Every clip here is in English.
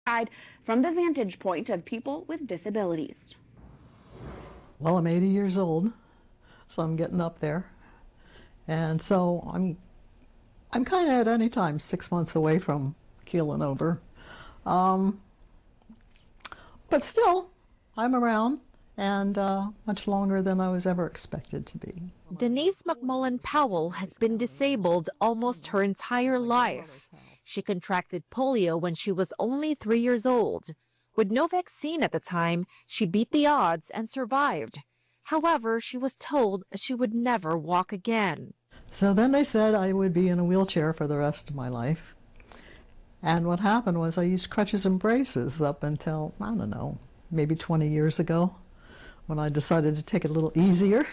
from the vantage point of people with disabilities. Well, I'm 80 years old, so I'm getting up there. And so I'm kind of at any time 6 months away from keeling over. But still, I'm around, and much longer than I was ever expected to be. Denise McMullen Powell has been disabled almost her entire life. She contracted polio when she was only 3 years old. With no vaccine at the time, she beat the odds and survived. However, she was told she would never walk again. So then they said I would be in a wheelchair for the rest of my life. And what happened was I used crutches and braces up until, I don't know, maybe 20 years ago, when I decided to take it a little easier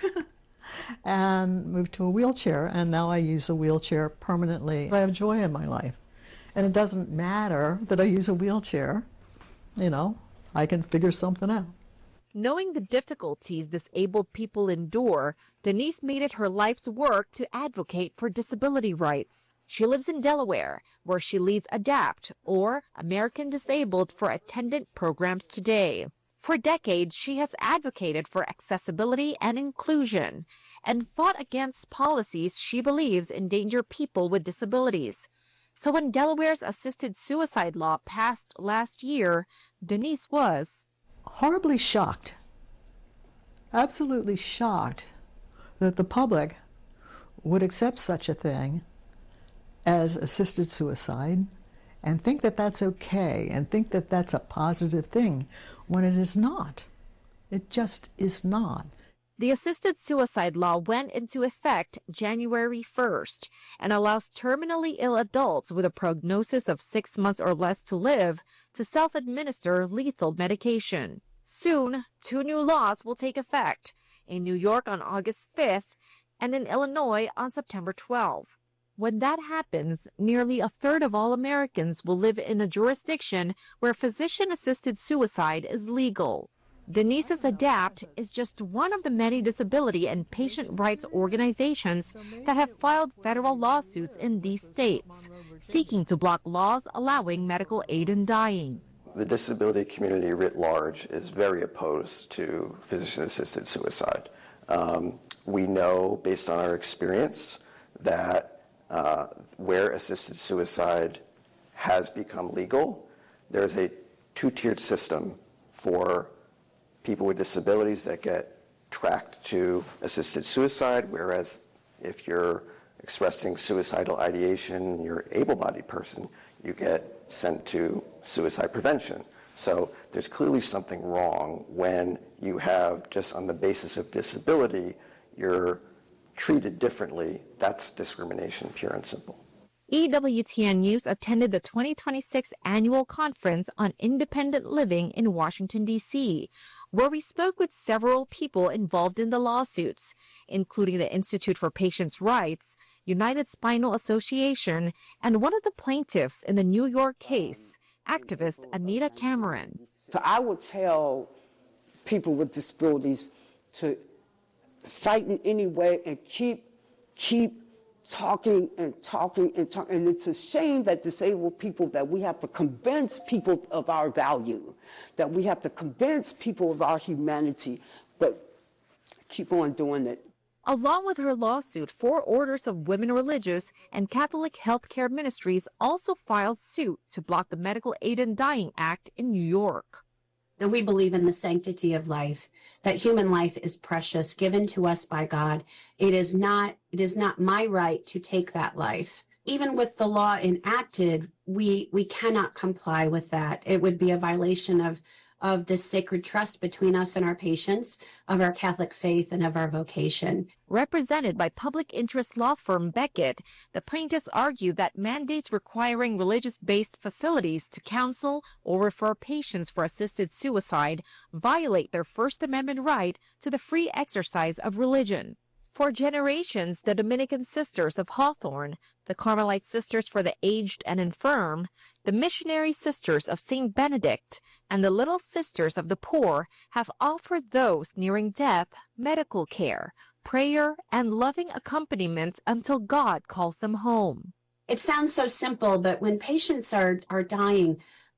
and moved to a wheelchair. And now I use a wheelchair permanently. I have joy in my life. And it doesn't matter that I use a wheelchair. You know, I can figure something out. Knowing the difficulties disabled people endure, Denise made it her life's work to advocate for disability rights. She lives in Delaware, where she leads ADAPT, or American Disabled for Attendant programs today. For decades, she has advocated for accessibility and inclusion and fought against policies she believes endanger people with disabilities. So when Delaware's assisted suicide law passed last year, Denise was horribly shocked, absolutely shocked that the public would accept such a thing as assisted suicide and think that that's okay and think that that's a positive thing when it is not. It just is not. The assisted suicide law went into effect January 1st and allows terminally ill adults with a prognosis of 6 months or less to live to self-administer lethal medication. Soon, 2 new laws will take effect, in New York on August 5th and in Illinois on September 12th. When that happens, nearly a third of all Americans will live in a jurisdiction where physician-assisted suicide is legal. Denise's ADAPT is just one of the many disability and patient rights organizations that have filed federal lawsuits in these states, seeking to block laws allowing medical aid in dying. The disability community writ large is very opposed to physician-assisted suicide. We know, based on our experience, that where assisted suicide has become legal, there's a two-tiered system for people with disabilities that get tracked to assisted suicide, whereas if you're expressing suicidal ideation, you're an able-bodied person, you get sent to suicide prevention. So there's clearly something wrong when you have, just on the basis of disability, you're treated differently. That's discrimination, pure and simple. EWTN News attended the 2026 annual conference on independent living in Washington, D.C., where we spoke with several people involved in the lawsuits, including the Institute for Patients' Rights, United Spinal Association, and one of the plaintiffs in the New York case, activist Anita Cameron. So I would tell people with disabilities to fight in any way and keep talking and talking and talking. And it's a shame that disabled people, that we have to convince people of our value, that we have to convince people of our humanity, but keep on doing it. Along with her lawsuit, 4 orders of women religious and Catholic healthcare ministries also filed suit to block the Medical Aid in Dying Act in New York. That we believe in the sanctity of life, that human life is precious, given to us by God. It is not my right to take that life. Even with the law enacted, we cannot comply with that. It would be a violation of this sacred trust between us and our patients, of our Catholic faith and of our vocation. Represented by public interest law firm Beckett, the plaintiffs argue that mandates requiring religious-based facilities to counsel or refer patients for assisted suicide violate their First Amendment right to the free exercise of religion. For generations, the Dominican Sisters of Hawthorne, the Carmelite Sisters for the Aged and Infirm, the Missionary Sisters of St. Benedict, and the Little Sisters of the Poor have offered those nearing death medical care, prayer, and loving accompaniment until God calls them home. It sounds so simple, but when patients are dying,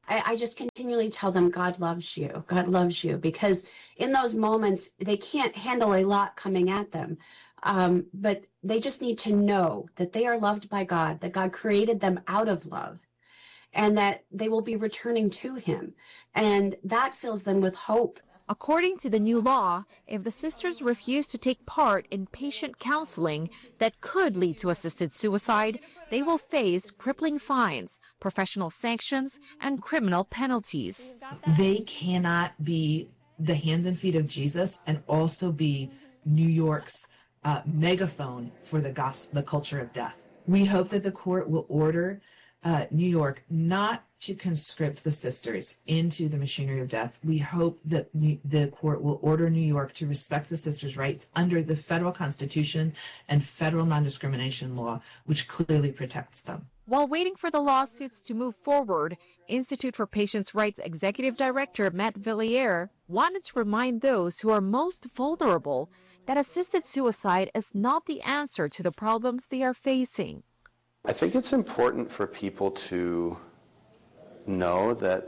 I just continually tell them, God loves you. God loves you. Because in those moments, they can't handle a lot coming at them. But they just need to know that they are loved by God, that God created them out of love, and that they will be returning to him. And that fills them with hope. According to the new law, if the sisters refuse to take part in patient counseling that could lead to assisted suicide, they will face crippling fines, professional sanctions, and criminal penalties. They cannot be the hands and feet of Jesus and also be New York's megaphone for the culture of death. We hope that the court will order New York not to conscript the sisters into the machinery of death. We hope that the court will order New York to respect the sisters' rights under the federal constitution and federal non-discrimination law, which clearly protects them. While waiting for the lawsuits to move forward, Institute for Patients' Rights Executive Director Matt Villiers wanted to remind those who are most vulnerable that assisted suicide is not the answer to the problems they are facing. I think it's important for people to know that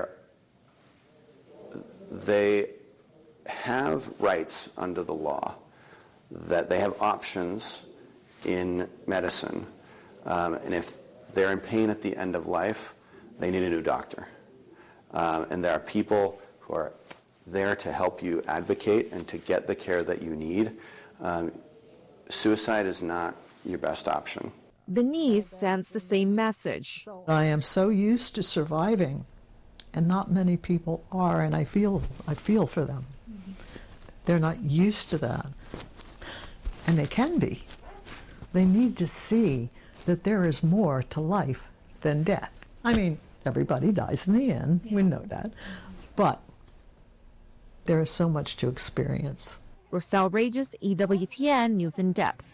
they have rights under the law, that they have options in medicine, and if they're in pain at the end of life, they need a new doctor. And there are people who are there to help you advocate and to get the care that you need. Suicide is not your best option. Denise sends the same message. I am so used to surviving, and not many people are, and I feel for them. They're not used to that, and they can be. They need to see that there is more to life than death. I mean, everybody dies in the end, we know that, but there is so much to experience. Roselle Regis, EWTN News in Depth.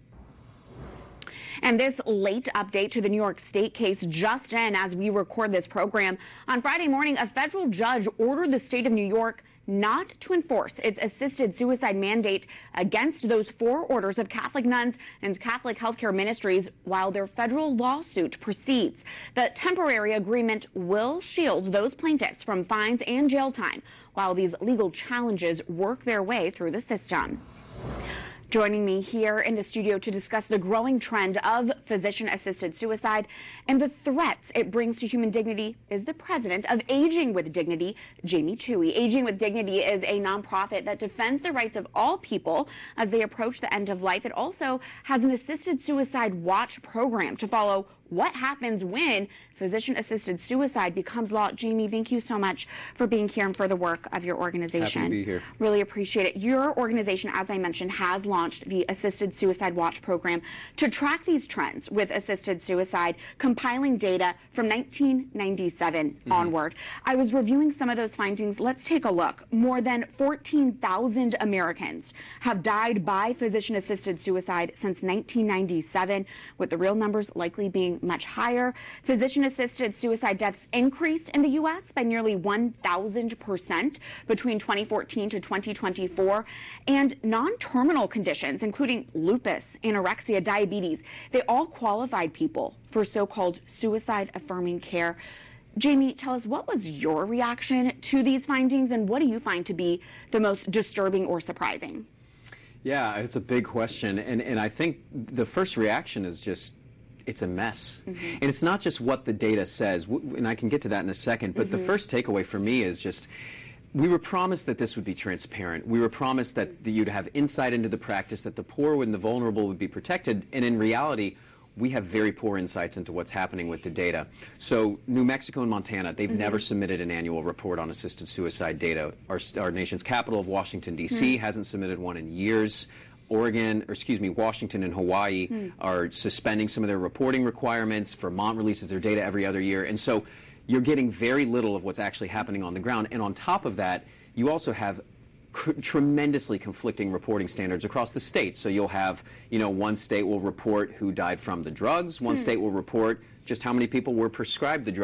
And this late update to the New York State case just in as we record this program. On Friday morning, a federal judge ordered the state of New York not to enforce its assisted suicide mandate against those 4 orders of Catholic nuns and Catholic healthcare ministries while their federal lawsuit proceeds. The temporary agreement will shield those plaintiffs from fines and jail time while these legal challenges work their way through the system. Joining me here in the studio to discuss the growing trend of physician-assisted suicide and the threats it brings to human dignity is the president of Aging with Dignity, Jamie Toohey. Aging with Dignity is a nonprofit that defends the rights of all people as they approach the end of life. It also has an assisted suicide watch program to follow what happens when physician-assisted suicide becomes law. Jamie, thank you so much for being here and for the work of your organization. Happy to be here. Really appreciate it. Your organization, as I mentioned, has launched the Assisted Suicide Watch program to track these trends with assisted suicide, compiling data from 1997 onward. I was reviewing some of those findings. Let's take a look. More than 14,000 Americans have died by physician-assisted suicide since 1997, with the real numbers likely being much higher. Physician-assisted suicide deaths increased in the U.S. by nearly 1,000% between 2014 to 2024. And non-terminal conditions, including lupus, anorexia, diabetes, they all qualified people for so-called suicide-affirming care. Jamie, tell us, what was your reaction to these findings, and what do you find to be the most disturbing or surprising? Yeah, it's a big question, and I think the first reaction is just, it's a mess. And it's not just what the data says, and I can get to that in a second, but the first takeaway for me is just, we were promised that this would be transparent. We were promised that you'd have insight into the practice, that the poor and the vulnerable would be protected, and in reality, we have very poor insights into what's happening with the data. So New Mexico and Montana, they've never submitted an annual report on assisted suicide data. Our nation's capital of Washington, D.C. hasn't submitted one in years. Washington and Hawaii are suspending some of their reporting requirements. Vermont releases their data every other year. And so you're getting very little of what's actually happening on the ground. And on top of that, you also have tremendously conflicting reporting standards across the state. So you'll have, one state will report who died from the drugs. One state will report just how many people were prescribed the drugs.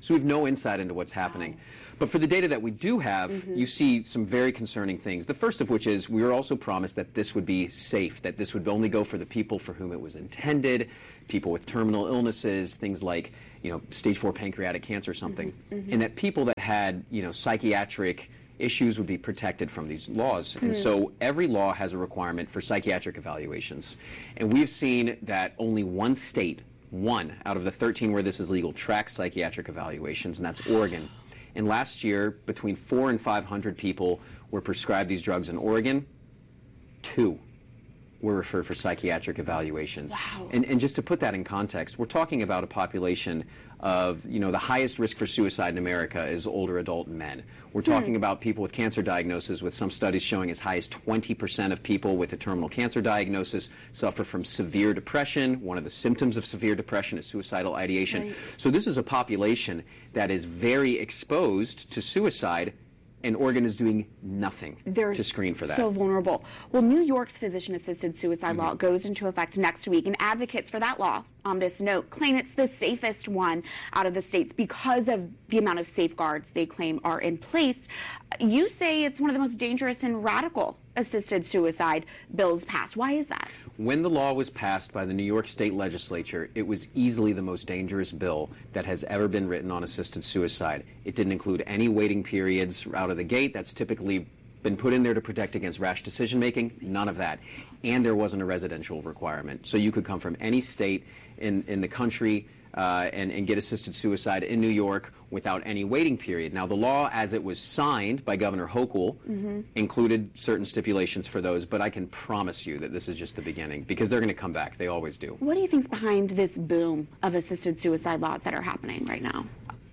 So we have no insight into what's happening. But for the data that we do have, you see some very concerning things. The first of which is we were also promised that this would be safe, that this would only go for the people for whom it was intended, people with terminal illnesses, things like, stage 4 pancreatic cancer or something, and that people that had, psychiatric issues would be protected from these laws. And so every law has a requirement for psychiatric evaluations. And we've seen that only one state, one out of the 13 where this is legal, tracks psychiatric evaluations, and that's Oregon. And last year, between 400 and 500 people were prescribed these drugs in Oregon. 2 were referred for psychiatric evaluations. Wow. And just to put that in context, we're talking about a population of, the highest risk for suicide in America is older adult men. We're talking about people with cancer diagnoses, with some studies showing as high as 20% of people with a terminal cancer diagnosis suffer from severe depression. One of the symptoms of severe depression is suicidal ideation. Right. So this is a population that is very exposed to suicide, and Oregon is doing nothing to screen for that. So vulnerable. Well, New York's physician-assisted suicide law goes into effect next week, and advocates for that law, on this note, claim it's the safest one out of the states because of the amount of safeguards they claim are in place. You say it's one of the most dangerous and radical assisted suicide bills passed. Why is that? When the law was passed by the New York State Legislature, it was easily the most dangerous bill that has ever been written on assisted suicide. It didn't include any waiting periods out of the gate. That's typically been put in there to protect against rash decision-making. None of that. And there wasn't a residential requirement. So you could come from any state in the country and get assisted suicide in New York without any waiting period. Now, the law, as it was signed by Governor Hochul, included certain stipulations for those, but I can promise you that this is just the beginning, because they're going to come back. They always do. What do you think's behind this boom of assisted suicide laws that are happening right now?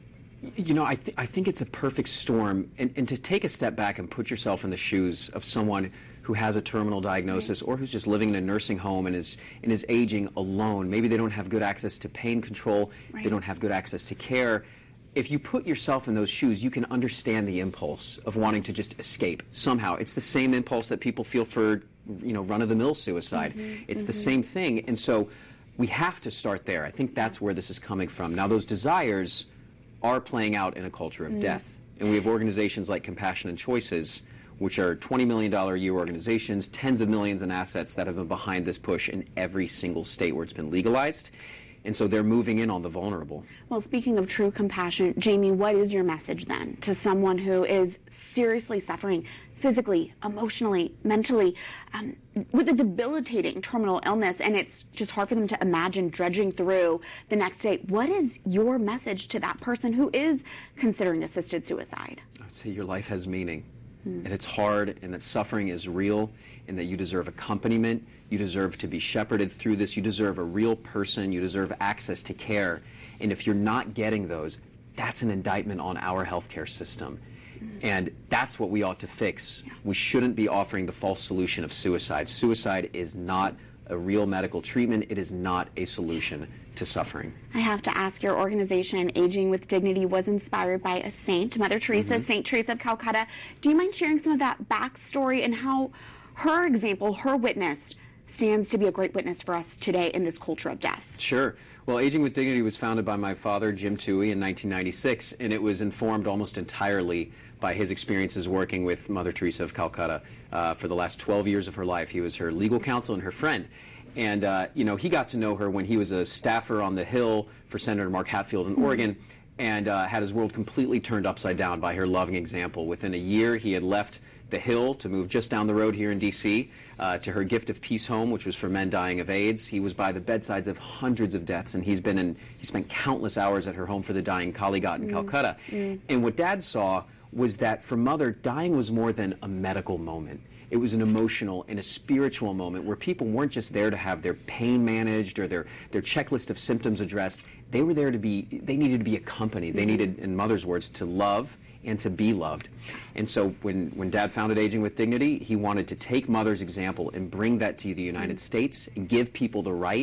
I think it's a perfect storm, and to take a step back and put yourself in the shoes of someone who has a terminal diagnosis or who's just living in a nursing home and is aging alone. Maybe they don't have good access to pain control. They don't have good access to care. If you put yourself in those shoes, you can understand the impulse of wanting to just escape somehow. It's the same impulse that people feel for, run-of-the-mill suicide. It's the same thing. And so we have to start there. I think that's where this is coming from. Now, those desires are playing out in a culture of death. And we have organizations like Compassion and Choices, which are $20 million a year organizations, tens of millions in assets that have been behind this push in every single state where it's been legalized. And so they're moving in on the vulnerable. Well, speaking of true compassion, Jamie, what is your message then to someone who is seriously suffering physically, emotionally, mentally, with a debilitating terminal illness, and it's just hard for them to imagine dredging through the next day? What is your message to that person who is considering assisted suicide? I would say your life has meaning. And it's hard, and that suffering is real, and that you deserve accompaniment, you deserve to be shepherded through this, you deserve a real person, you deserve access to care. And if you're not getting those, that's an indictment on our healthcare system. And that's what we ought to fix. We shouldn't be offering the false solution of suicide. Suicide is not a real medical treatment. It is not a solution to suffering. I have to ask, your organization, Aging with Dignity, was inspired by a saint, Mother Teresa, St. Teresa of Calcutta. Do you mind sharing some of that backstory and how her example, her witness, stands to be a great witness for us today in this culture of death? Sure. Well, Aging with Dignity was founded by my father, Jim Toohey, in 1996, and it was informed almost entirely by his experiences working with Mother Teresa of Calcutta. For the last 12 years of her life, he was her legal counsel and her friend. And, he got to know her when he was a staffer on the Hill for Senator Mark Hatfield in Oregon, and had his world completely turned upside down by her loving example. Within a year, he had left the Hill to move just down the road here in D.C. To her Gift of Peace home, which was for men dying of AIDS. He was by the bedsides of hundreds of deaths, and he spent countless hours at her home for the dying, Kalighat in Calcutta. And what Dad saw was that for Mother, dying was more than a medical moment. It was an emotional and a spiritual moment where people weren't just there to have their pain managed or their checklist of symptoms addressed. They were there they needed to be accompanied. They needed, in Mother's words, to love and to be loved. And so when Dad founded Aging with Dignity, he wanted to take Mother's example and bring that to the United States and give people the right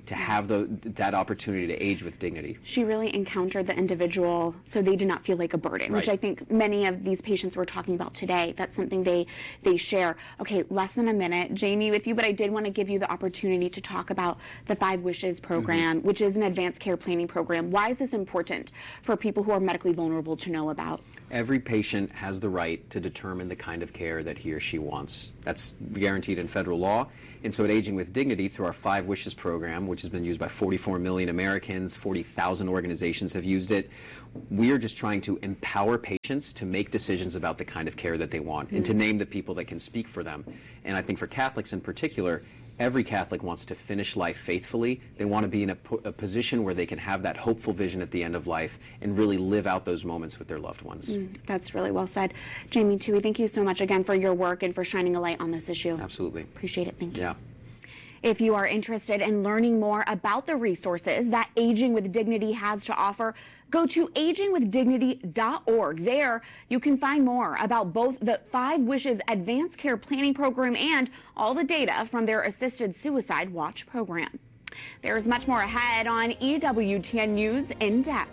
to have that opportunity to age with dignity. She really encountered the individual so they did not feel like a burden, which I think many of these patients we're talking about today, that's something they share. Okay, less than a minute, Jamie, with you, but I did want to give you the opportunity to talk about the 5 Wishes program, which is an advanced care planning program. Why is this important for people who are medically vulnerable to know about? Every patient has the right to determine the kind of care that he or she wants. That's guaranteed in federal law. And so at Aging with Dignity, through our 5 Wishes program, which has been used by 44 million Americans, 40,000 organizations have used it, we are just trying to empower patients to make decisions about the kind of care that they want and to name the people that can speak for them. And I think for Catholics in particular, every Catholic wants to finish life faithfully. They want to be in a position where they can have that hopeful vision at the end of life and really live out those moments with their loved ones. That's really well said. Jamie Toohey, thank you so much again for your work and for shining a light on this issue. Absolutely. Appreciate it. Thank you. Yeah. If you are interested in learning more about the resources that Aging with Dignity has to offer, go to agingwithdignity.org. There, you can find more about both the 5 Wishes Advanced Care Planning Program and all the data from their Assisted Suicide Watch program. There's much more ahead on EWTN News In Depth.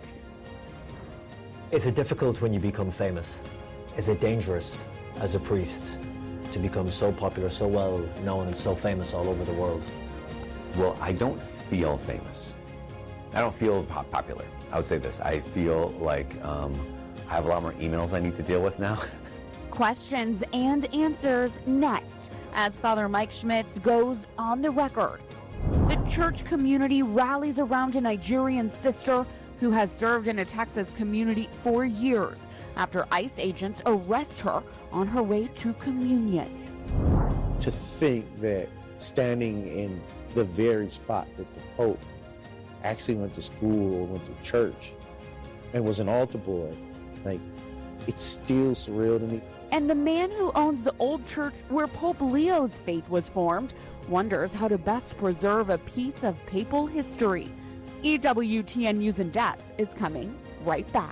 Is it difficult when you become famous? Is it dangerous as a priest to become so popular, so well known, and so famous all over the world? Well, I don't feel famous. I don't feel popular. I would say this. I feel like I have a lot more emails I need to deal with now. Questions and answers next as Father Mike Schmitz goes on the record. The church community rallies around a Nigerian sister who has served in a Texas community for years after ICE agents arrest her on her way to communion. To think that standing in the very spot that the Pope actually went to school or went to church and was an altar boy, like, it's still surreal to me. And the man who owns the old church where Pope Leo's faith was formed wonders how to best preserve a piece of papal history. EWTN News in Depth is coming right back.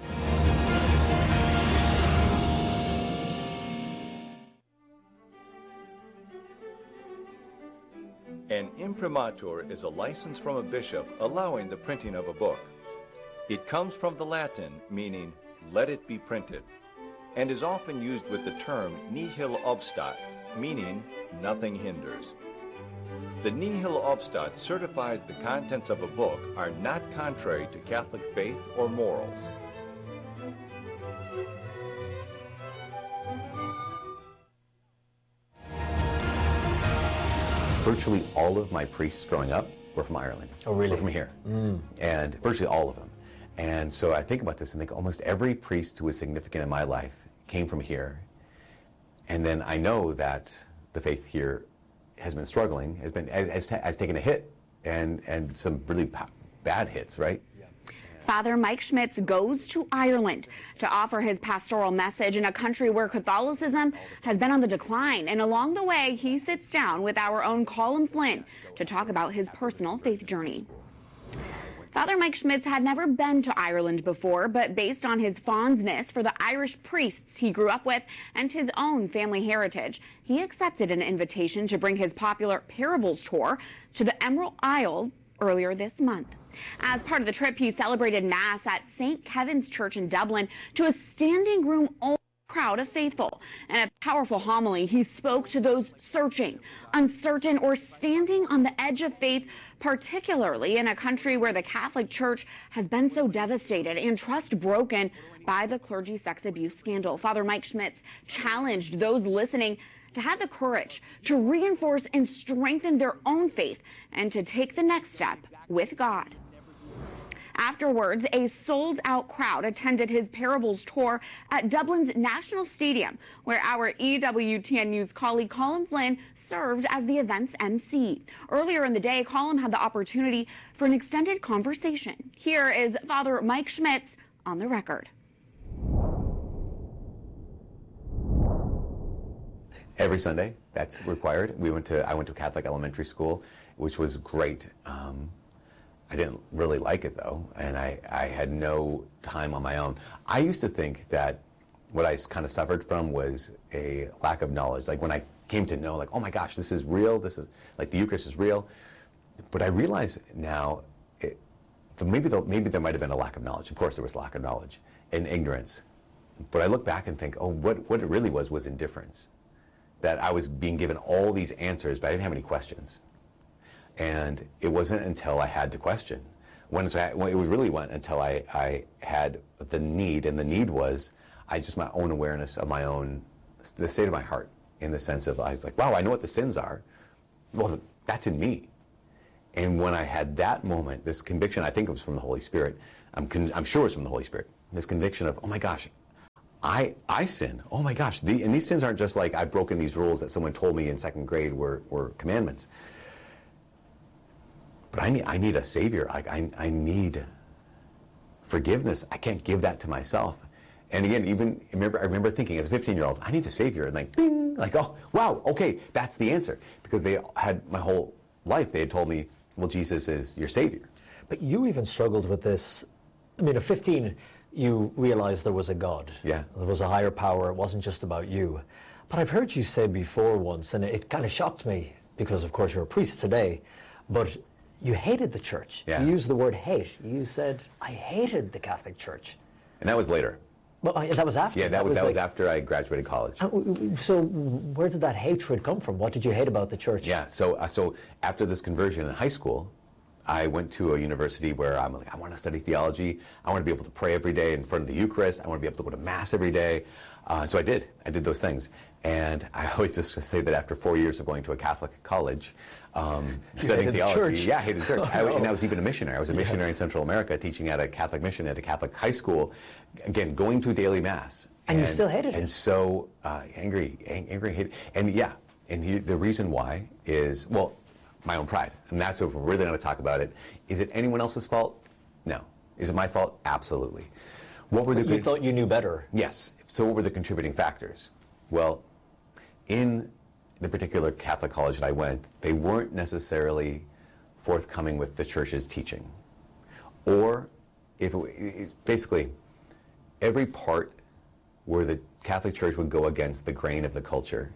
An imprimatur is a license from a bishop allowing the printing of a book. It comes from the Latin meaning, let it be printed, and is often used with the term nihil obstat, meaning nothing hinders. The nihil obstat certifies the contents of a book are not contrary to Catholic faith or morals. Virtually all of my priests growing up were from Ireland. Oh, really? Were from here. And virtually all of them. And so I think about this and think almost every priest who was significant in my life came from here. And then I know that the faith here has been struggling, has taken a hit, and some really bad hits, right? Father Mike Schmitz goes to Ireland to offer his pastoral message in a country where Catholicism has been on the decline. And along the way, he sits down with our own Colin Flynn to talk about his personal faith journey. Father Mike Schmitz had never been to Ireland before, but based on his fondness for the Irish priests he grew up with and his own family heritage, he accepted an invitation to bring his popular Parables tour to the Emerald Isle earlier this month. As part of the trip, he celebrated Mass at St. Kevin's Church in Dublin to a standing room only crowd of faithful. In a powerful homily, he spoke to those searching, uncertain, or standing on the edge of faith, particularly in a country where the Catholic Church has been so devastated and trust broken by the clergy sex abuse scandal. Father Mike Schmitz challenged those listening to have the courage to reinforce and strengthen their own faith and to take the next step with God. Afterwards, a sold-out crowd attended his Parables tour at Dublin's National Stadium, where our EWTN News colleague Colin Flynn served as the event's MC. Earlier in the day, Colin had the opportunity for an extended conversation. Here is Father Mike Schmitz on the record. Every Sunday, that's required. I went to Catholic elementary school, which was great. I didn't really like it though, and I had no time on my own. I used to think that what I kind of suffered from was a lack of knowledge. Like when I came to know, like, oh my gosh, this is real. This is like the Eucharist is real. But I realize now, maybe there might have been a lack of knowledge. Of course, there was lack of knowledge and ignorance. But I look back and think, what it really was indifference. That I was being given all these answers, but I didn't have any questions. And it wasn't until I had the question, it really went until I had the need, and the need was my own awareness of the state of my heart, in the sense of, I was like, wow, I know what the sins are. Well, that's in me. And when I had that moment, this conviction, I think it was from the Holy Spirit. I'm sure it was from the Holy Spirit. This conviction of, oh my gosh, I sin. Oh my gosh. And these sins aren't just like I've broken these rules that someone told me in second grade were commandments. But I need a Savior. I need forgiveness. I can't give that to myself. And again, I remember thinking as a 15-year-old, I need a Savior. And like, ding, like, oh, wow, okay, that's the answer. Because they had my whole life, they had told me, well, Jesus is your Savior. But you even struggled with this. I mean, at 15, you realized there was a God. Yeah. There was a higher power. It wasn't just about you. But I've heard you say before once, and it kind of shocked me, because of course you're a priest today, but you hated the church. Yeah. You used the word hate. You said, I hated the Catholic Church. And that was later. Well, that was after. Yeah, that was after I graduated college. So where did that hatred come from? What did you hate about the church? Yeah, so after this conversion in high school, I went to a university where I'm like, I want to study theology. I want to be able to pray every day in front of the Eucharist. I want to be able to go to Mass every day. So I did those things. And I always just say that after 4 years of going to a Catholic college, studying theology, I hated church. And I was even a missionary. I was a missionary in Central America, teaching at a Catholic mission at a Catholic high school. Again, going to a daily Mass. And you still hated it. And so angry, hated. And yeah, the reason why is, well, my own pride. And that's what we're really going to talk about it. Is it anyone else's fault? No. Is it my fault? Absolutely. You thought you knew better. Yes. So what were the contributing factors? Well, in the particular Catholic college that I went, they weren't necessarily forthcoming with the church's teaching. Or basically, every part where the Catholic Church would go against the grain of the culture.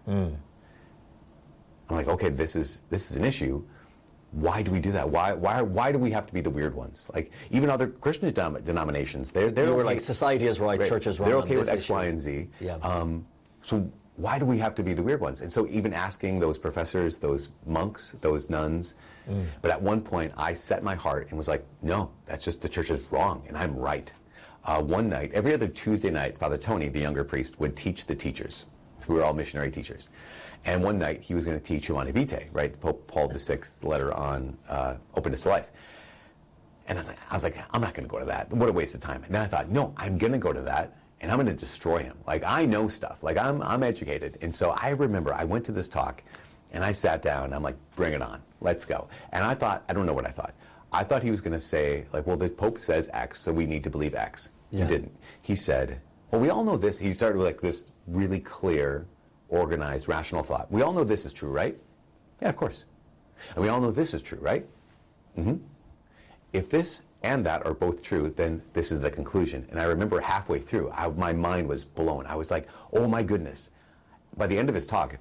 I'm like, okay, this is an issue. Why do we do that? Why do we have to be the weird ones? Like, even other Christian denominations, they're okay, like, society is right, church is wrong. They're okay with X, Y, and Z. Yeah. So why do we have to be the weird ones? And so even asking those professors, those monks, those nuns, but at one point I set my heart and was like, no, that's just the church is wrong and I'm right. One night, every other Tuesday night, Father Tony, the younger priest, would teach the teachers. We were all missionary teachers. And one night he was going to teach Humanae Vitae, right? Pope Paul VI, the letter on openness to life. And I was like, I'm not going to go to that. What a waste of time. And then I thought, no, I'm going to go to that. And I'm going to destroy him. Like, I know stuff. Like, I'm educated. And so I remember I went to this talk, and I sat down, and I'm like, bring it on. Let's go. And I thought, I don't know what I thought. I thought he was going to say, like, well, the Pope says X, so we need to believe X. Yeah. He didn't. He said, well, we all know this. He started with, like, this really clear, organized, rational thought. We all know this is true, right? Yeah, of course. And we all know this is true, right? Mm-hmm. If this and that are both true, then this is the conclusion. And I remember halfway through, my mind was blown. I was like, oh my goodness. By the end of his talk,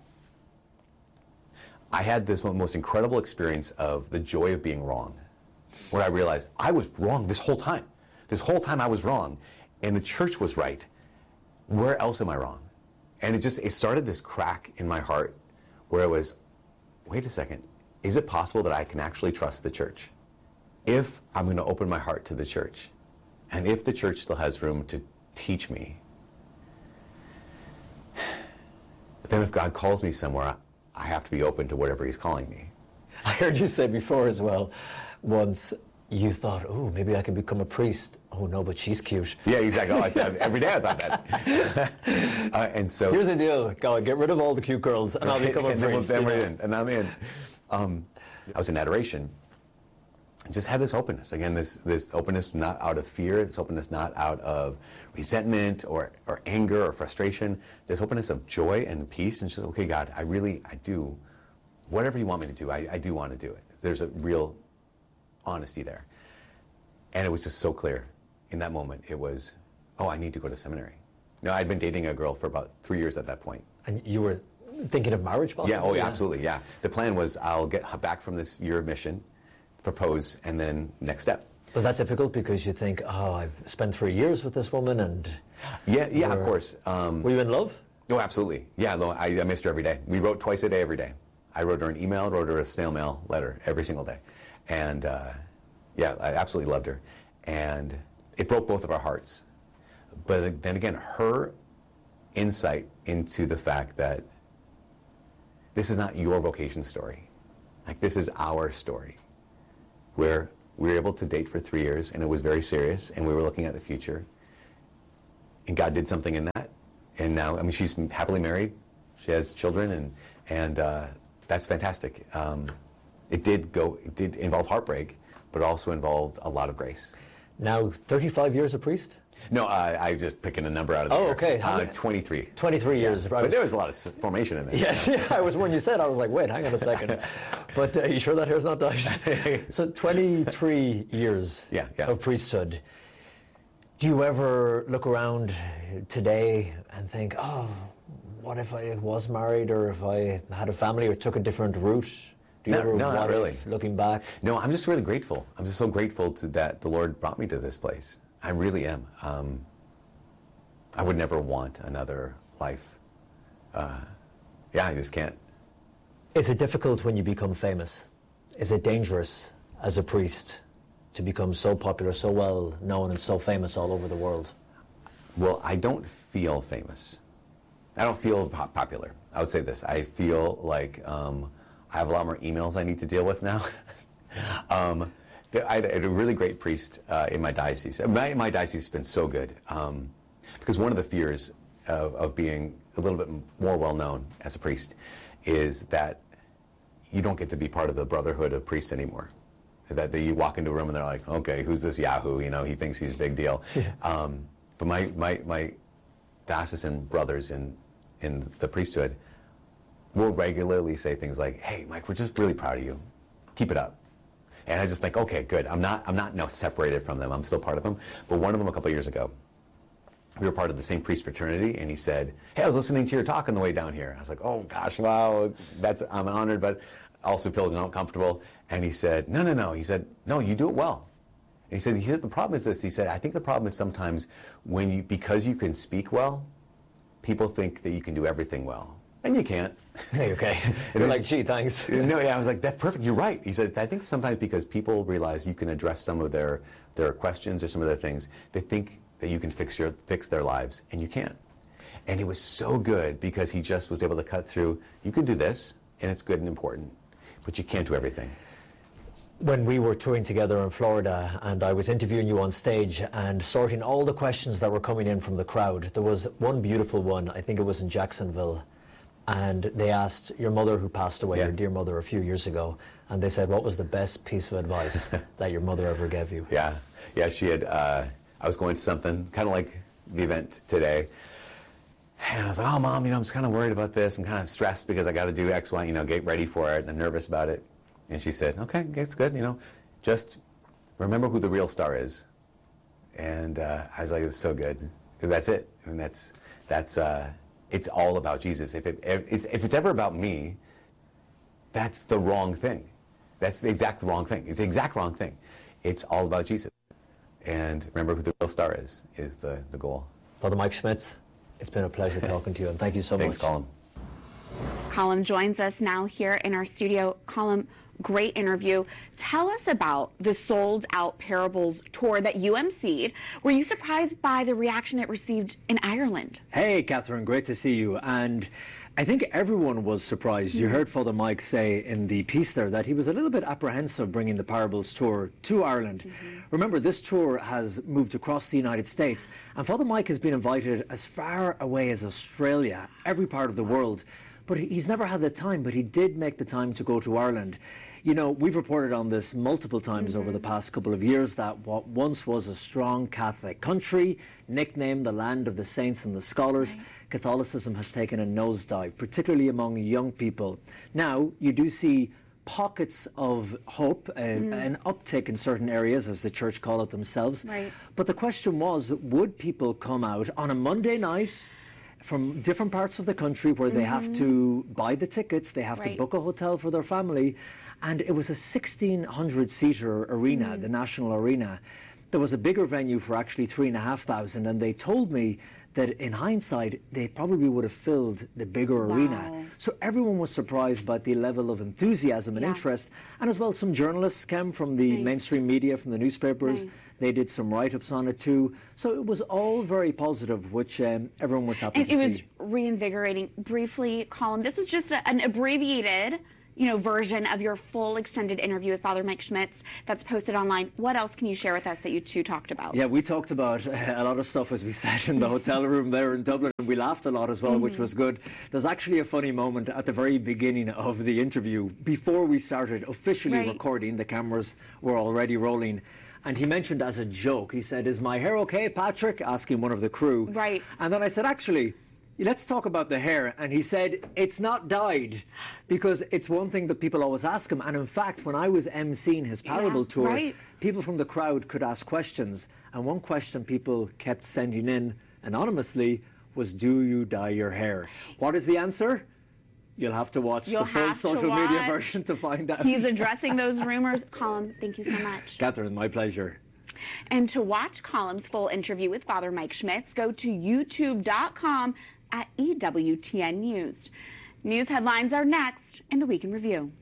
I had this most incredible experience of the joy of being wrong, where I realized I was wrong this whole time. This whole time I was wrong, and the church was right. Where else am I wrong? And it started this crack in my heart where it was, wait a second, is it possible that I can actually trust the church? If I'm going to open my heart to the church, and if the church still has room to teach me, then if God calls me somewhere, I have to be open to whatever he's calling me. I heard you say before as well, once you thought, oh, maybe I could become a priest. Oh no, but she's cute. Yeah, exactly. Every day I thought that. And so here's the deal, God, get rid of all the cute girls and I'll become a priest. Then we're in, and I'm in. I was in adoration. Just had this openness. Again, this openness not out of fear, this openness not out of resentment or anger or frustration, this openness of joy and peace, and just, okay, God, I do, whatever you want me to do, I do want to do it. There's a real honesty there. And it was just so clear in that moment. It was, oh, I need to go to seminary. Now, I'd been dating a girl for about 3 years at that point. And you were thinking of marriage possibly? Yeah, oh yeah, absolutely, yeah. The plan was I'll get back from this year of mission, propose, and then next step. Was that difficult because you think, oh, I've spent 3 years with this woman, and yeah, of course. Were you in love? Oh, absolutely. Yeah, no, I missed her every day. We wrote twice a day, every day. I wrote her an email, wrote her a snail mail letter every single day, and yeah, I absolutely loved her, and it broke both of our hearts. But then again, her insight into the fact that this is not your vocation story, like this is our story, where we were able to date for 3 years, and it was very serious, and we were looking at the future. And God did something in that, and now, I mean, she's happily married. She has children, and that's fantastic. It did involve heartbreak, but it also involved a lot of grace. Now, 35 years a priest? No, I just picking a number out of the air. Oh, okay. 23. 23 years. But there was a lot of formation in there. Yes, yeah, when you said, I was like, wait, hang on a second. But are you sure that hair's not dyed? So 23 years of priesthood. Do you ever look around today and think, oh, what if I was married, or if I had a family or took a different route? Do you ever not really. Looking back? No, I'm just really grateful. I'm just so grateful that the Lord brought me to this place. I really am. I would never want another life. Yeah, I just can't. Is it difficult when you become famous? Is it dangerous as a priest to become so popular, so well known, and so famous all over the world? Well, I don't feel famous. I don't feel popular. I would say this. I feel like I have a lot more emails I need to deal with now. I had a really great priest in my diocese. My diocese has been so good because one of the fears of being a little bit more well-known as a priest is that you don't get to be part of the brotherhood of priests anymore. That you walk into a room and they're like, okay, who's this Yahoo? You know, he thinks he's a big deal. Yeah. But my diocesan brothers in the priesthood will regularly say things like, hey, Mike, we're just really proud of you. Keep it up. And I just think, okay, good. I'm not now separated from them. I'm still part of them. But one of them a couple years ago, we were part of the same priest fraternity, and he said, hey, I was listening to your talk on the way down here. I was like, oh gosh, wow, I'm honored, but also feel uncomfortable. And he said, no. He said, no, you do it well. And he said, the problem is this. He said, I think the problem is sometimes because you can speak well, people think that you can do everything well. And you can't. Hey, okay. You're like, gee, thanks. No, yeah, I was like, that's perfect. You're right. He said, I think sometimes because people realize you can address some of their questions or some of their things, they think that you can fix their lives, and you can't. And it was so good because he just was able to cut through, you can do this, and it's good and important, but you can't do everything. When we were touring together in Florida and I was interviewing you on stage and sorting all the questions that were coming in from the crowd, there was one beautiful one, I think it was in Jacksonville, and they asked your mother who passed away, your dear mother, a few years ago, and they said, what was the best piece of advice that your mother ever gave you? Yeah, she had, I was going to something, kind of like the event today, and I was like, oh, Mom, I'm just kind of worried about this. I'm kind of stressed because I got to do X, Y, get ready for it, and I'm nervous about it. And she said, okay, it's good, just remember who the real star is. And I was like, it's so good, because that's it. I mean, that's it's all about Jesus. If it's ever about me, that's the wrong thing. That's the exact wrong thing. It's the exact wrong thing. It's all about Jesus. And remember who the real star is the goal. Father Mike Schmitz, it's been a pleasure talking to you, and thank you so much. Thanks, Colin. Colin joins us now here in our studio. Colin, great interview. Tell us about the Sold Out Parables tour that you emceed. Were you surprised by the reaction it received in Ireland? Hey, Catherine, great to see you. And I think everyone was surprised. You heard Father Mike say in the piece there that he was a little bit apprehensive bringing the Parables tour to Ireland. Remember, this tour has moved across the United States, and Father Mike has been invited as far away as Australia, every part of the world. But he's never had the time, but he did make the time to go to Ireland. We've reported on this multiple times over the past couple of years, that what once was a strong Catholic country, nicknamed the land of the saints and the scholars, Catholicism has taken a nosedive, particularly among young people. Now, you do see pockets of hope, an uptick in certain areas, as the church call it themselves. Right. But the question was, would people come out on a Monday night from different parts of the country where they have to buy the tickets, they have to book a hotel for their family, And it was a 1,600-seater arena, the National Arena. There was a bigger venue for actually 3,500, and they told me that in hindsight, they probably would have filled the bigger arena. So everyone was surprised by the level of enthusiasm and interest. And as well, some journalists came from the mainstream media, from the newspapers. They did some write-ups on it too. So it was all very positive, which everyone was happy to see. It was reinvigorating. Briefly, Colin, this was just an abbreviated version of your full extended interview with Father Mike Schmitz that's posted online. What else can you share with us that you two talked about? Yeah, we talked about a lot of stuff as we sat in the hotel room there in Dublin, and we laughed a lot as well, which was good. There's actually a funny moment at the very beginning of the interview, before we started officially recording. The cameras were already rolling. And he mentioned as a joke, he said, "Is my hair okay, Patrick?" asking one of the crew. Right. And then I said, "Actually, let's talk about the hair." And he said, "It's not dyed," because it's one thing that people always ask him. And in fact, when I was emceeing his parable tour, people from the crowd could ask questions. And one question people kept sending in anonymously was, "Do you dye your hair?" What is the answer? You'll have to watch the full social media version to find out. He's addressing those rumors. Colin, thank you so much. Catherine, my pleasure. And to watch Colin's full interview with Father Mike Schmitz, go to youtube.com at EWTN News. News headlines are next in the Week in Review.